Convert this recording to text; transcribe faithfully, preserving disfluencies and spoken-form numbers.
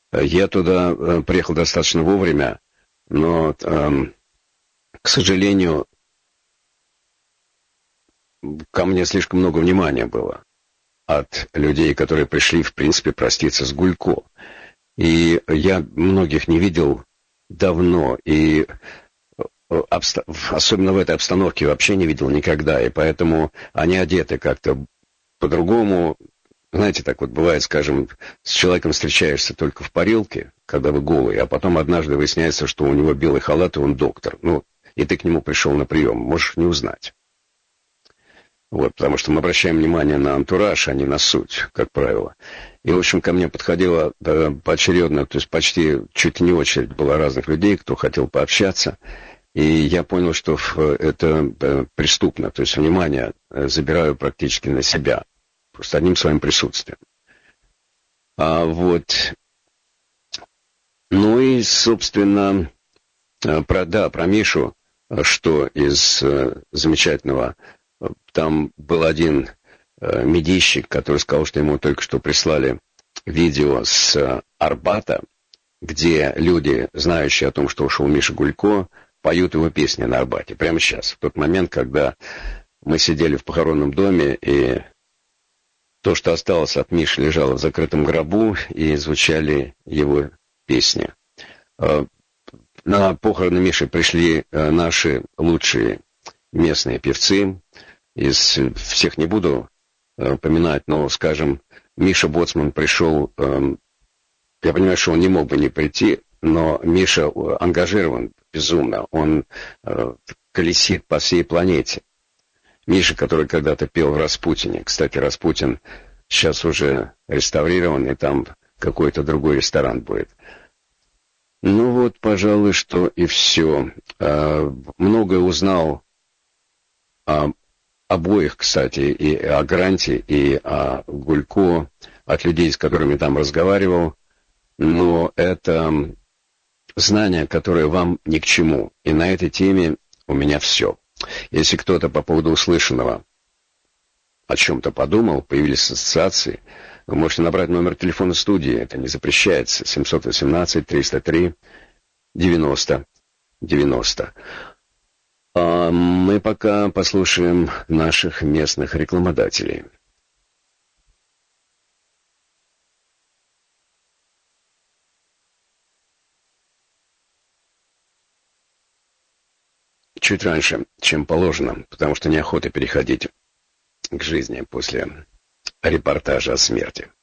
Я туда э, приехал достаточно вовремя, но, э, к сожалению, ко мне слишком много внимания было от людей, которые пришли, в принципе, проститься с Гулько. И я многих не видел давно, и обста... особенно в этой обстановке вообще не видел никогда, и поэтому они одеты как-то по-другому. Знаете, так вот бывает, скажем, с человеком встречаешься только в парилке, когда вы голый, а потом однажды выясняется, что у него белый халат, и он доктор. Ну, и ты к нему пришел на прием, можешь не узнать. Вот, потому что мы обращаем внимание на антураж, а не на суть, как правило. И, в общем, ко мне подходило да, поочередно, то есть почти чуть не очередь была разных людей, кто хотел пообщаться. И я понял, что это преступно, то есть внимание забираю практически на себя, просто одним своим присутствием. А вот, ну и, собственно, про, да, про Мишу, что из замечательного... Там был один э, медийщик, который сказал, что ему только что прислали видео с э, Арбата, где люди, знающие о том, что ушел Миша Гулько, поют его песни на Арбате. Прямо сейчас, в тот момент, когда мы сидели в похоронном доме, и то, что осталось от Миши, лежало в закрытом гробу, и звучали его песни. Э, на похороны Миши пришли э, наши лучшие местные певцы. Из всех не буду э, поминать, но, скажем, Миша Боцман пришел, э, я понимаю, что он не мог бы не прийти, но Миша ангажирован безумно, он э, колесит по всей планете. Миша, который когда-то пел в «Распутине», кстати, «Распутин» сейчас уже реставрирован, и там какой-то другой ресторан будет. Ну вот, пожалуй, что и все. Э, многое узнал о обоих, кстати, и о Гранте, и о Гулько, от людей, с которыми там разговаривал, но это знание, которое вам ни к чему. И на этой теме у меня все. Если кто-то по поводу услышанного о чем-то подумал, появились ассоциации, вы можете набрать номер телефона студии, это не запрещается, семь один восемь триста три девяносто девяносто. А мы пока послушаем наших местных рекламодателей. Чуть раньше, чем положено, потому что неохота переходить к жизни после репортажа о смерти.